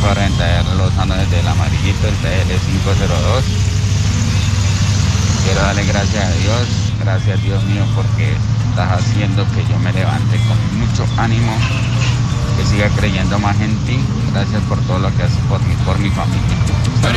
para vender los salones del amarillito, el TL502. Quiero darle gracias a Dios, gracias Dios mío, porque estás haciendo que yo me levante con mucho ánimo, que siga creyendo más en ti. Gracias por todo lo que haces por mí, por mi familia.